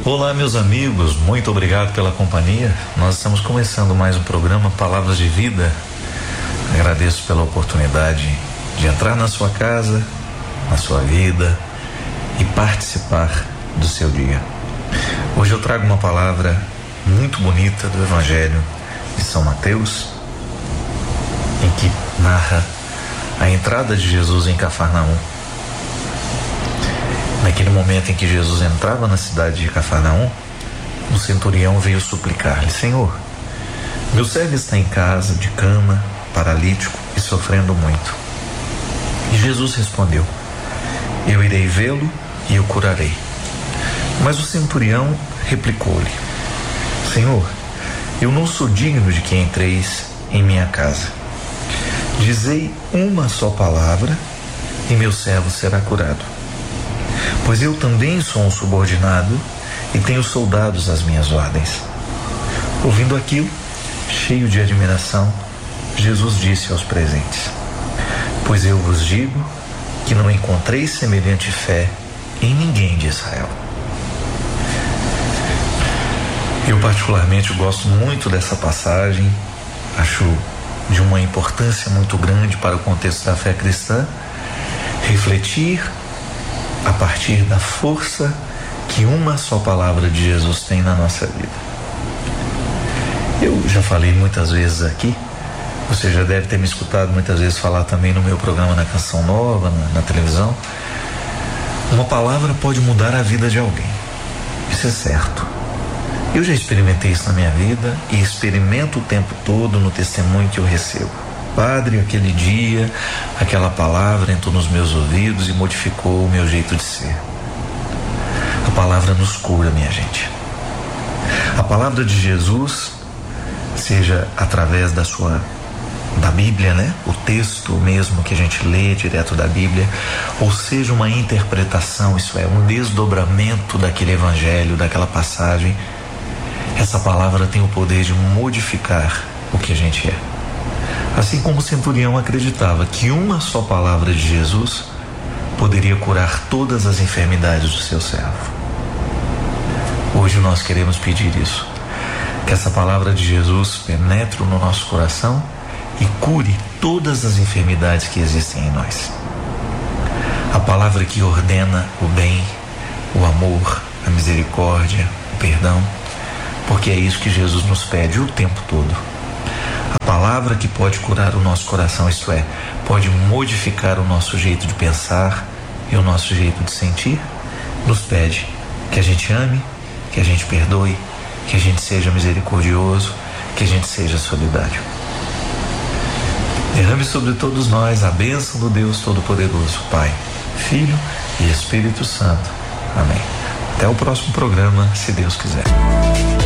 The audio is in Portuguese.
Olá, meus amigos, muito obrigado pela companhia. Nós estamos começando mais um programa Palavras de Vida. Agradeço pela oportunidade de entrar na sua casa, na sua vida e participar do seu dia. Hoje eu trago uma palavra muito bonita do Evangelho de São Mateus, em que narra a entrada de Jesus em Cafarnaum. Naquele momento em que Jesus entrava na cidade de Cafarnaum, um centurião veio suplicar-lhe: Senhor, meu servo está em casa, de cama, paralítico e sofrendo muito. E Jesus respondeu: Eu irei vê-lo e o curarei. Mas o centurião replicou-lhe: Senhor, eu não sou digno de que entreis em minha casa. Dizei uma só palavra e meu servo será curado. Pois eu também sou um subordinado e tenho soldados às minhas ordens. Ouvindo aquilo, cheio de admiração, Jesus disse aos presentes: Pois eu vos digo que não encontrei semelhante fé em ninguém de Israel. Eu particularmente gosto muito dessa passagem, acho de uma importância muito grande para o contexto da fé cristã, refletir a partir da força que uma só palavra de Jesus tem na nossa vida. Eu já falei muitas vezes aqui, você já deve ter me escutado muitas vezes falar também no meu programa na Canção Nova, na televisão. Uma palavra pode mudar a vida de alguém, isso é certo. Eu já experimentei isso na minha vida e experimento o tempo todo no testemunho que eu recebo. Padre, aquele dia, aquela palavra entrou nos meus ouvidos e modificou o meu jeito de ser. A palavra nos cura, minha gente. A palavra de Jesus, seja através da Bíblia, né? O texto mesmo que a gente lê direto da Bíblia, ou seja uma interpretação, isso é, um desdobramento daquele evangelho, daquela passagem, essa palavra tem o poder de modificar o que a gente é. Assim como o centurião acreditava que uma só palavra de Jesus poderia curar todas as enfermidades do seu servo. Hoje nós queremos pedir isso, que essa palavra de Jesus penetre no nosso coração e cure todas as enfermidades que existem em nós. A palavra que ordena o bem, o amor, a misericórdia, o perdão, porque é isso que Jesus nos pede o tempo todo. A palavra que pode curar o nosso coração, isto é, pode modificar o nosso jeito de pensar e o nosso jeito de sentir, nos pede que a gente ame, que a gente perdoe, que a gente seja misericordioso, que a gente seja solidário. Derrame sobre todos nós a bênção do Deus Todo-Poderoso, Pai, Filho e Espírito Santo. Amém. Até o próximo programa, se Deus quiser.